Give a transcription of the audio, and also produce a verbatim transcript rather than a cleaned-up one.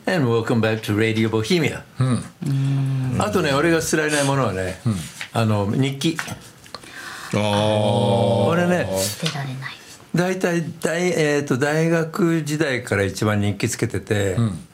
And welcome back to Radio Bohemia、うん、あとね俺が捨てられないものはね、うん、あの日記。あ俺ね捨てられない。 大体大、えーと、大学時代から一番日記つけてて、うん